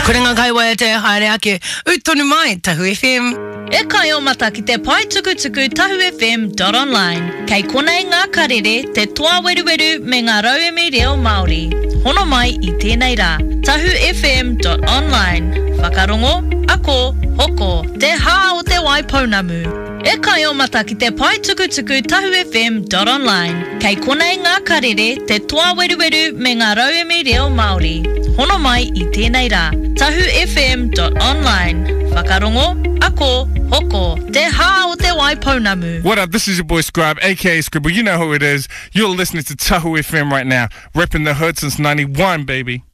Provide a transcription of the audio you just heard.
Kurenga kai wae te haere ake utonu mai Tahu FM. E kai o mata ki te pai tukutuku tahufm.online. Kei konei ngā karere te toa weruweru me ngā rauemi reo Māori. Hono mai I tēnei rā. tahufm.online. Whakarongo, ako, hoko, te hā o te waipounamu. E kai o mata ki te pai tukutuku tahufm.online. Kei konei ngā karere te toa weruweru me ngā rauemi reo Māori. Hono mai I tēnei rā. tahufm.online. Whakarongo, ako, hoko, te hā o te waipounamu. What up, this is your boy Scribe, aka Scribble. You know who it is. You're listening to Tahu FM right now. Repping the hood since 91, baby.